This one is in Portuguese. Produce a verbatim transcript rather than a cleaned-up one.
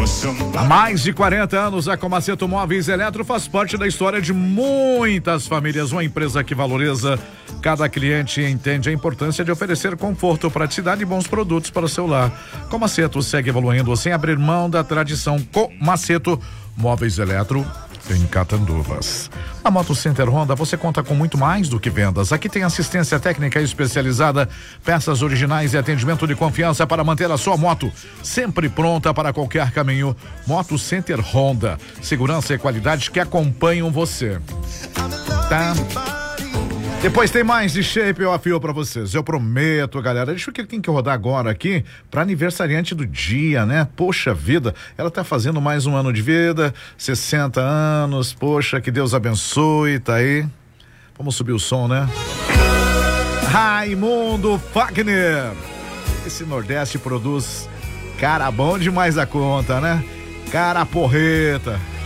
Há mais de quarenta anos, a Comaceto Móveis Eletro faz parte da história de muitas famílias. Uma empresa que valoriza cada cliente e entende a importância de oferecer conforto, praticidade e bons produtos para o seu lar. Comaceto segue evoluindo sem abrir mão da tradição. Comaceto Móveis Eletro em Catanduvas. Na Moto Center Honda você conta com muito mais do que vendas. Aqui tem assistência técnica especializada, peças originais e atendimento de confiança para manter a sua moto sempre pronta para qualquer caminho. Moto Center Honda, segurança e qualidade que acompanham você. Tá? Depois tem mais de Shape eu afio pra vocês, eu prometo, galera. Deixa eu que tem que rodar agora aqui pra aniversariante do dia, né? Poxa vida, ela tá fazendo mais um ano de vida, sessenta anos, poxa, que Deus abençoe, tá aí. Vamos subir o som, né? Raimundo Fagner. Esse Nordeste produz cara bom demais da conta, né? Cara porreta.